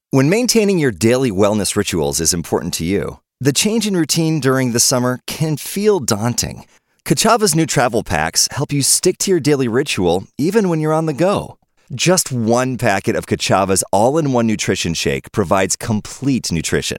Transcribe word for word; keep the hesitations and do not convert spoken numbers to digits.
When maintaining your daily wellness rituals is important to you, the change in routine during the summer can feel daunting. Kachava's new travel packs help you stick to your daily ritual even when you're on the go. Just one packet of Kachava's all-in-one nutrition shake provides complete nutrition